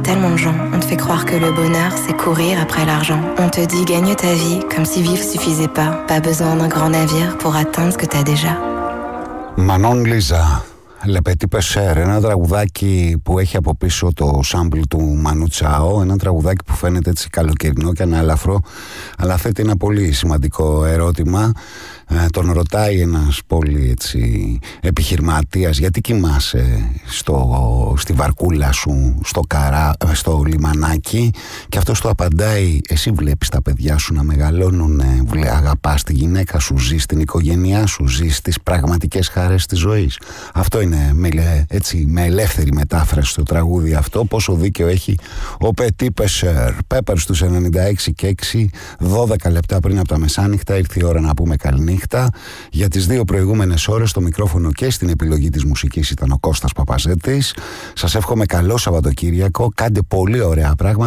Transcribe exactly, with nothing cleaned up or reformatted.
tellement de gens. On te fait croire que le bonheur, c'est courir après l'argent. On te dit gagne ta vie comme si vivre suffisait pas. Pas besoin d'un grand navire pour atteindre ce que t'as déjà. Manon Lisa, Le Petit Pêcheur, ένα τραγουδάκι που έχει από πίσω το sample του Μανού Τσάο, ένα τραγουδάκι που φαίνεται έτσι καλοκαιρινό και ανάλαφρο, αλλά θέτει ένα πολύ σημαντικό ερώτημα. Ε, τον ρωτάει ένας πολύ έτσι επιχειρηματίας, γιατί κοιμάσαι στο, στη βαρκούλα σου στο, καρά, στο λιμανάκι, και αυτός του απαντάει, εσύ βλέπεις τα παιδιά σου να μεγαλώνουν, αγαπάς τη γυναίκα σου, ζεις την οικογένειά σου, ζεις τις πραγματικές χαρές της ζωής. Αυτό είναι με, έτσι, με ελεύθερη μετάφραση το τραγούδι αυτό, πόσο δίκαιο έχει ο Petit Pêcheur. Πέπερ στους ενενήντα έξι και έξι, δώδεκα λεπτά πριν από τα μεσάνυχτα, ήρθε η ώρα να πούμε καληνύχτα. Για τις δύο προηγούμενες ώρες στο μικρόφωνο και στην επιλογή της μουσικής ήταν ο Κώστας Παπαζέτης. Σας εύχομαι καλό Σαββατοκύριακο, κάντε πολύ ωραία πράγματα.